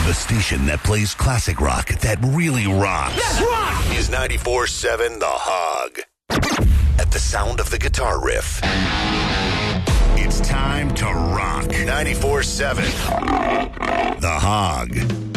The station that plays classic rock that really rocks. Yes, rock! Is 94.7 The Hog. At the sound of the guitar riff, it's time to rock. 94.7 The Hog.